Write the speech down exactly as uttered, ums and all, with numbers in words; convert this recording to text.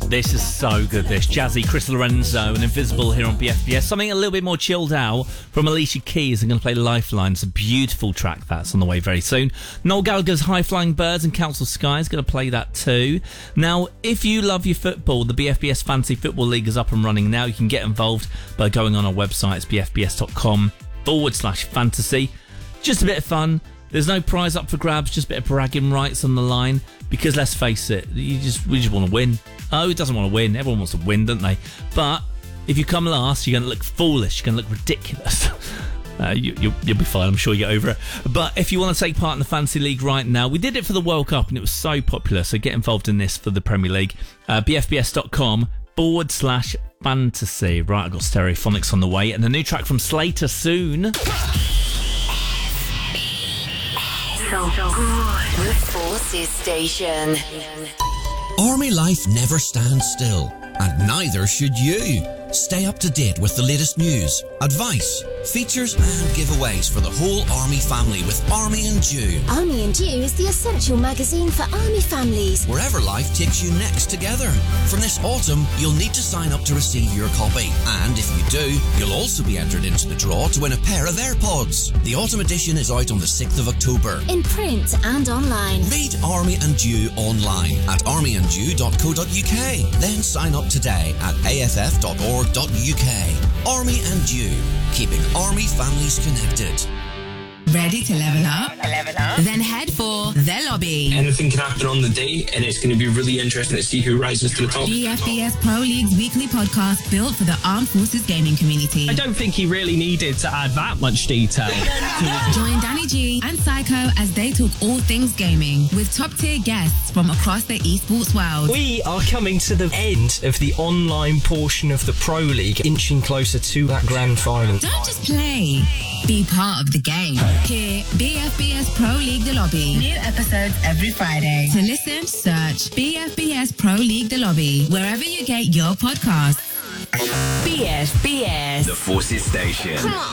This is so good, this. Jazzy, Chris Lorenzo and Invisible here on B F B S. Something a little bit more chilled out from Alicia Keys. I'm going to play Lifeline. It's a beautiful track that's on the way very soon. Noel Gallagher's High Flying Birds and Council Sky is going to play that too. Now, if you love your football, the B F B S Fantasy Football League is up and running now. You can get involved by going on our website. It's bfbs.com forward slash fantasy. Just a bit of fun. There's no prize up for grabs, just a bit of bragging rights on the line. Because let's face it, you just we just want to win. Oh, who doesn't want to win? Everyone wants to win, don't they? But if you come last, you're going to look foolish. You're going to look ridiculous. uh, you, you'll, you'll be fine. I'm sure you get over it. But if you want to take part in the Fantasy League right now, we did it for the World Cup and it was so popular. So get involved in this for the Premier League. Uh, bfbs.com forward slash fantasy. Right, I've got Stereophonics on the way and a new track from Slater soon. So good. The Forces Station. Army life never stands still, and neither should you. Stay up to date with the latest news, advice, features and giveaways for the whole Army family with Army and Dew. Army and Dew is the essential magazine for Army families. Wherever life takes you next together. From this autumn, you'll need to sign up to receive your copy. And if you do, you'll also be entered into the draw to win a pair of AirPods. The autumn edition is out on the sixth of October. In print and online. Read Army and Dew online at army and dew dot co dot uk. Then sign up today at a f f dot org dot u k. Army and Dew, keeping Army families connected. Ready to level up? Level up. Then head for The Lobby. Anything can happen on the day, and it's going to be really interesting to see who rises to the top. B F B S Pro League's weekly podcast built for the Armed Forces gaming community. I don't think he really needed to add that much detail. Join Danny G and Psycho as they talk all things gaming with top-tier guests from across the esports world. We are coming to the end of the online portion of the Pro League, inching closer to that grand final. Don't just play, be part of the game. Here, B F B S Pro League The Lobby. New episodes every Friday. To listen, search B F B S Pro League The Lobby wherever you get your podcasts. B F B S. The Forces Station.